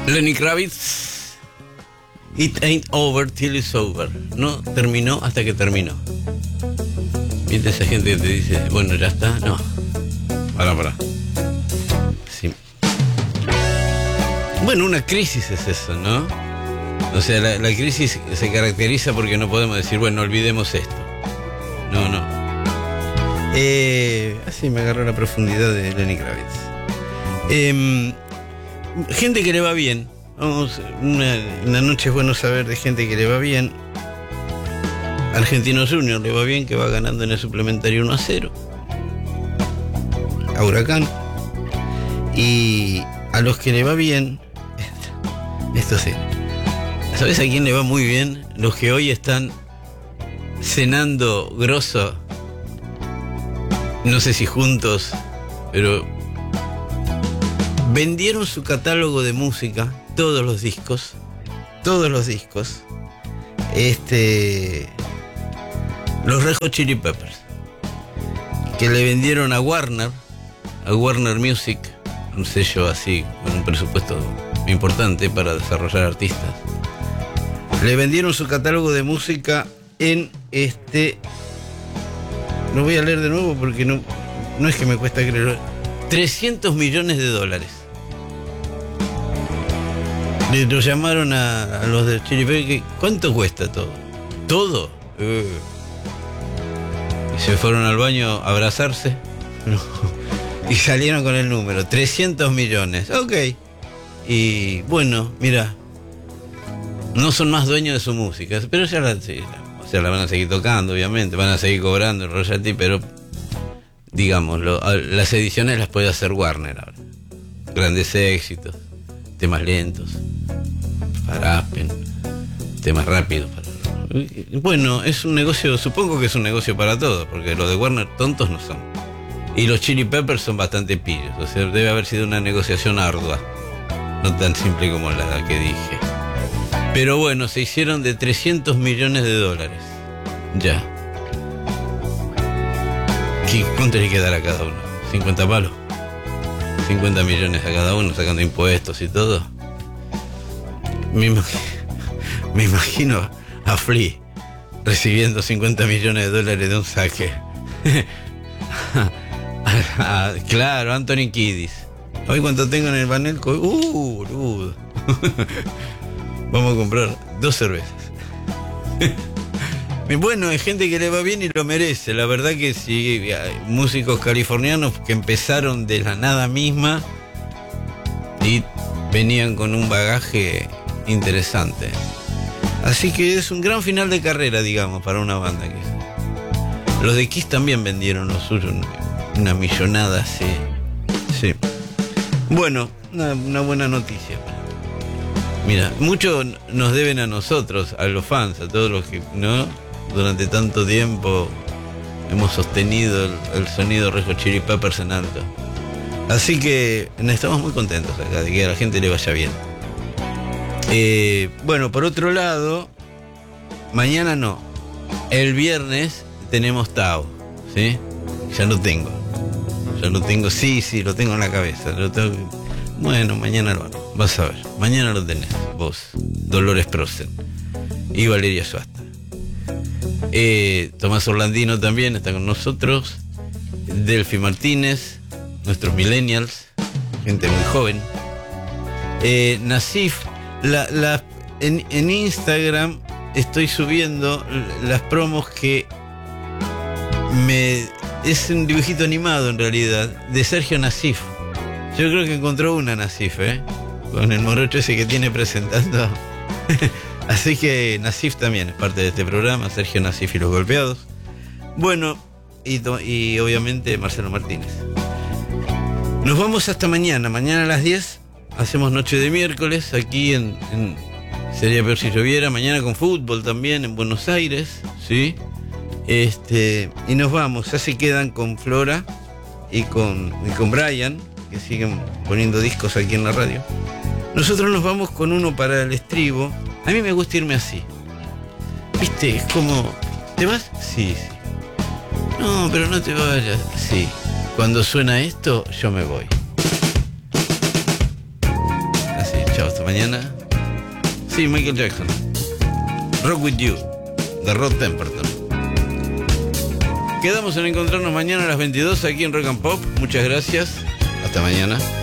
Lenny Kravitz, It ain't over till it's over. No terminó hasta que terminó. ¿Viste esa gente que te dice, bueno, ya está? No. Pará. Sí. Bueno, una crisis es eso, ¿no? O sea, la crisis se caracteriza porque no podemos decir, bueno, olvidemos esto. No. Así me agarró la profundidad de Lenny Kravitz. Gente que le va bien. Una noche es bueno saber de gente que le va bien. Argentinos Juniors le va bien, que va ganando en el suplementario 1-0 a Huracán. Y a los que le va bien, esto sí. ¿Sabes a quién le va muy bien? Los que hoy están cenando grosso. No sé si juntos, pero vendieron su catálogo de música, todos los discos. Los Red Hot Chili Peppers, que le vendieron a Warner Music, un sello así, con un presupuesto importante para desarrollar artistas. Le vendieron su catálogo de música en lo voy a leer de nuevo porque no es que me cuesta creerlo. $300 millones. Lo llamaron a los de Chili Peppers. ¿Cuánto cuesta todo? ¿Todo? Y se fueron al baño a abrazarse. Y salieron con el número. 300 millones. Ok. Y bueno, mira. No son más dueños de su música. Pero ya la van a seguir tocando, obviamente. Van a seguir cobrando el royalty, pero digamos, las ediciones las puede hacer Warner ahora. Grandes éxitos. Temas lentos para Aspen, temas rápidos para... Bueno, es un negocio, supongo que es un negocio para todos, porque los de Warner tontos no son. Y los Chili Peppers son bastante pillos, o sea, debe haber sido una negociación ardua, no tan simple como la que dije. Pero bueno, se hicieron de $300 millones. Ya. ¿Cuánto le quedará a cada uno? ¿50 palos? 50 millones a cada uno, sacando impuestos y todo. Me imagino a Flea recibiendo $50 millones de un saque. Claro, Anthony Kiddis. Hoy cuánto tengo en el Banelco. Boludo. Vamos a comprar 2 cervezas. Bueno, hay gente que le va bien y lo merece. La verdad que sí, hay músicos californianos que empezaron de la nada misma y venían con un bagaje interesante. Así que es un gran final de carrera, digamos, para una banda. Los de Kiss también vendieron lo suyo, una millonada, sí. Bueno, una buena noticia. Mira, mucho nos deben a nosotros, a los fans, a todos los que, ¿no? Durante tanto tiempo hemos sostenido el sonido Red Hot Chili Peppers en alto. Así que estamos muy contentos acá de que a la gente le vaya bien. Bueno, por otro lado, mañana no. El viernes tenemos Tao, ¿sí? Ya lo tengo, sí, lo tengo en la cabeza. Bueno, mañana lo hago, vas a ver. Mañana lo tenés, vos, Dolores Prosen y Valeria Suasta. Tomás Orlandino también está con nosotros. Delphi Martínez, nuestros millennials, gente muy joven. Nasif, en Instagram estoy subiendo las promos que es un dibujito animado en realidad de Sergio Nasif. Yo creo que encontró una Nasif, con el morocho ese que tiene presentando. Así que Nasif también es parte de este programa, Sergio Nasif y los Golpeados. Bueno, y obviamente Marcelo Martínez. Nos vamos hasta mañana. Mañana a las 10 hacemos Noche de Miércoles aquí en Sería Peor Si Lloviera. Mañana con fútbol también en Buenos Aires, ¿sí? Y nos vamos. Ya se quedan con Flora y con Brian, que siguen poniendo discos aquí en la radio. Nosotros nos vamos con uno para el estribo. A mí me gusta irme así. ¿Viste? Es como... ¿Te vas? Sí. No, pero no te vayas. Sí. Cuando suena esto, yo me voy. Así, chao, hasta mañana. mañana. Sí, Michael Jackson. Rock With You, de Rod Temperton. Quedamos en encontrarnos mañana a las 22 aquí en Rock and Pop. Muchas gracias. Hasta mañana.